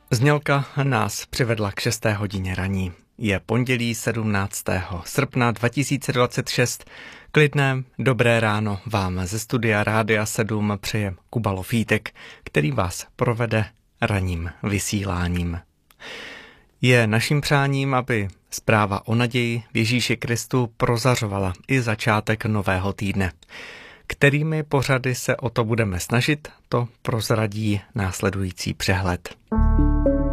Znělka nás přivedla k 6. hodině raní. Je pondělí 17. srpna 2026. Klidné, dobré ráno vám ze studia Rádia 7 přeje Kuba Lofítek, který vás provede ranním vysíláním. Je naším přáním, aby zpráva o naději v Ježíši Kristu prozařovala i začátek nového týdne. Kterými pořady se o to budeme snažit, to prozradí následující přehled.